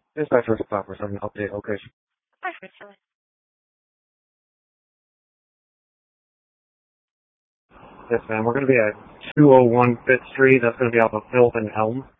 Dispatcher stop for some update location. Hi, Richard. Yes, ma'am. We're going to be at 201 Fifth Street. That's going to be off of Philp and Elm.